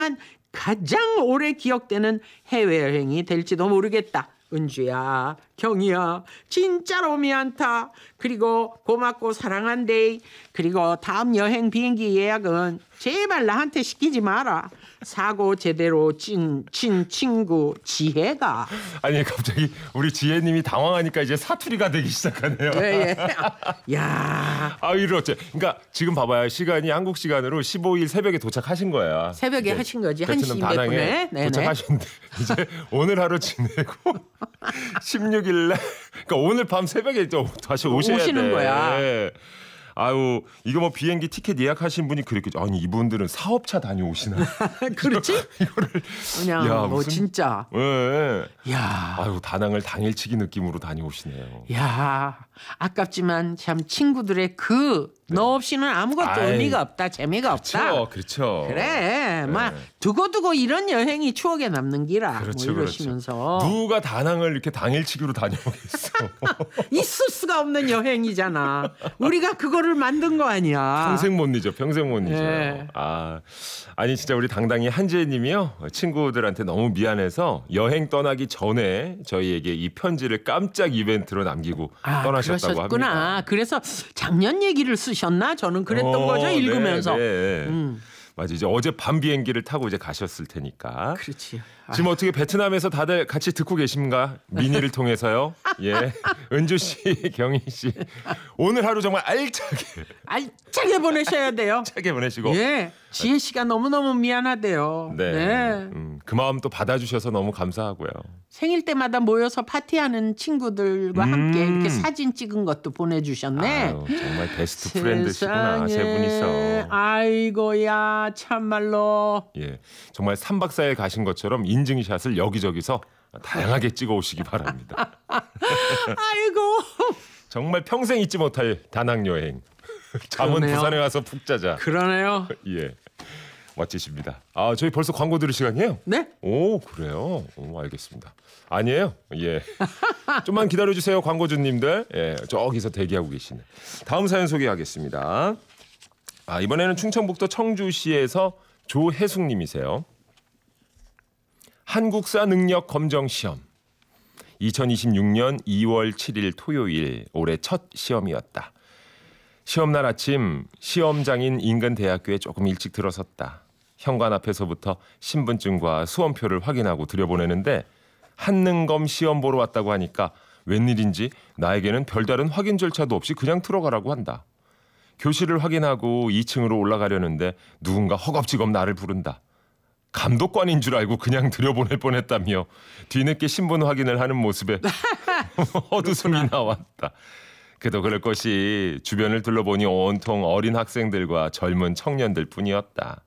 가장 오래 기억되는 해외여행이 될지도 모르겠다. 은주야, 경이야, 진짜로 미안타. 그리고 고맙고 사랑한대. 그리고 다음 여행 비행기 예약은 제발 나한테 시키지 마라. 사고 제대로 친 친구 지혜가. 아니 갑자기 우리 지혜님이 당황하니까 이제 사투리가 되기 시작하네요. 예, 예. 야, 아 이렇지. 그러니까 지금 봐봐요. 시간이 한국 시간으로 15일 새벽에 도착하신 거야. 새벽에 하신 거지. 베트남 1시 몇 다낭에 분에. 네네. 도착하셨는데 이제 오늘 하루 지내고 16일 날 그러니까 오늘 밤 새벽에 또 다시 오셔야 오시는 돼. 거야. 아유 이거 뭐 비행기 티켓 예약하신 분이 그렇게 아니 이분들은 사업차 다녀오시나? 그렇지? 이거를 그냥 야, 뭐 무슨- 진짜. 예. 야. 아유 다낭을 당일치기 느낌으로 다녀오시네요. 야, 아깝지만 참 친구들의 너 없이는 아무것도 아이, 의미가 없다, 재미가 없다. 그렇죠. 그래, 막 두고두고 이런 여행이 추억에 남는 기라. 그렇죠, 뭐 이러시면서 누가 다낭을 이렇게 당일치기로 다녀오겠어. 있을 수가 없는 여행이잖아. 우리가 그거를 만든 거 아니야. 평생 못 잊어, 평생 못 잊어. 네. 아니 진짜 우리 당당히 한재님이요 친구들한테 너무 미안해서 여행 떠나기 전에 저희에게 이 편지를 깜짝 이벤트로 남기고 떠나셨다고 그러셨구나. 합니다. 그래서 작년 얘기를 쓰셨나? 저는 그랬던 거죠, 네, 읽으면서. 네. 맞아 이제 어제 밤 비행기를 타고 이제 가셨을 테니까. 그렇지. 지금 어떻게 베트남에서 다들 같이 듣고 계십니까? 미니를 통해서요. 예, 은주 씨, 경희 씨, 오늘 하루 정말 알차게 보내셔야 돼요. 알차게 보내시고. 예, 지혜 씨가 너무너무 미안하대요. 네. 그 마음 또 받아주셔서 너무 감사하고요. 생일 때마다 모여서 파티하는 친구들과 함께 이렇게 사진 찍은 것도 보내주셨네. 아유, 정말 베스트 프렌드시구나 세 분이서. 아이고야 참말로. 예, 정말 3박 4일 가신 것처럼 인증샷을 여기저기서 다양하게 찍어 오시기 바랍니다. 아이고. 정말 평생 잊지 못할 다낭 여행. 잠은 그러네요. 부산에 와서 푹 자자. 그러네요. 예, 멋지십니다. 저희 벌써 광고 들을 시간이에요? 네? 오, 그래요? 오, 알겠습니다. 아니에요? 예. 좀만 기다려주세요, 광고주님들. 예, 저기서 대기하고 계시네. 다음 사연 소개하겠습니다. 이번에는 충청북도 청주시에서 조혜숙님이세요. 한국사 능력 검정 시험. 2026년 2월 7일 토요일 올해 첫 시험이었다. 시험날 아침 시험장인 인근 대학교에 조금 일찍 들어섰다. 현관 앞에서부터 신분증과 수험표를 확인하고 들여보내는데 한능검 시험 보러 왔다고 하니까 웬일인지 나에게는 별다른 확인 절차도 없이 그냥 들어가라고 한다. 교실을 확인하고 2층으로 올라가려는데 누군가 허겁지겁 나를 부른다. 감독관인 줄 알고 그냥 들여보낼 뻔했다며 뒤늦게 신분 확인을 하는 모습에 헛웃음이 나왔다. 그도 그럴 것이 주변을 둘러보니 온통 어린 학생들과 젊은 청년들 뿐이었다.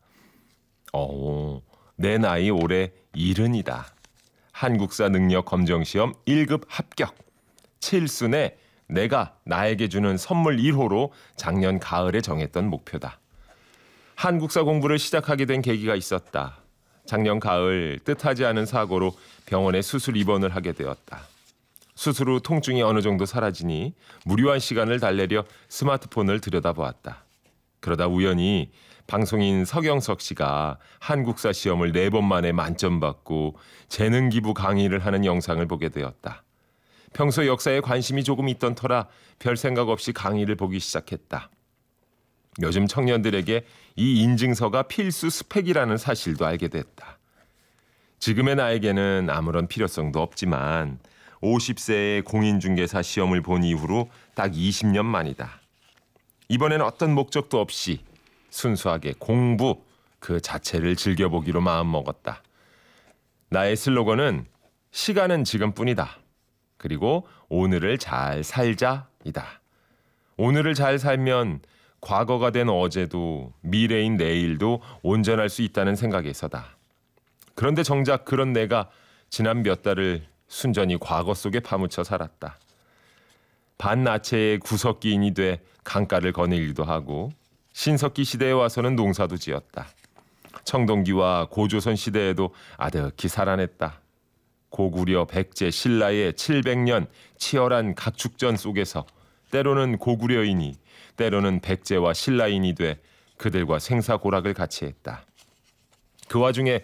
내 나이 올해 70이다. 한국사 능력 검정시험 1급 합격. 7순에 내가 나에게 주는 선물 1호로 작년 가을에 정했던 목표다. 한국사 공부를 시작하게 된 계기가 있었다. 작년 가을 뜻하지 않은 사고로 병원에 수술 입원을 하게 되었다. 수술 후 통증이 어느 정도 사라지니 무료한 시간을 달래려 스마트폰을 들여다보았다. 그러다 우연히 방송인 서경석 씨가 한국사 시험을 4번 만에 만점 받고 재능 기부 강의를 하는 영상을 보게 되었다. 평소 역사에 관심이 조금 있던 터라 별 생각 없이 강의를 보기 시작했다. 요즘 청년들에게 이 인증서가 필수 스펙이라는 사실도 알게 됐다. 지금의 나에게는 아무런 필요성도 없지만 50세의 공인중개사 시험을 본 이후로 딱 20년 만이다. 이번엔 어떤 목적도 없이 순수하게 공부 그 자체를 즐겨보기로 마음먹었다. 나의 슬로건은 시간은 지금뿐이다. 그리고 오늘을 잘 살자이다. 오늘을 잘 살면 과거가 된 어제도 미래인 내일도 온전할 수 있다는 생각에서다. 그런데 정작 그런 내가 지난 몇 달을 순전히 과거 속에 파묻혀 살았다. 반나체의 구석기인이 돼 강가를 거닐 일도 하고 신석기 시대에 와서는 농사도 지었다. 청동기와 고조선 시대에도 아득히 살아냈다. 고구려 백제 신라의 700년 치열한 각축전 속에서 때로는 고구려인이 때로는 백제와 신라인이 돼 그들과 생사고락을 같이 했다. 그 와중에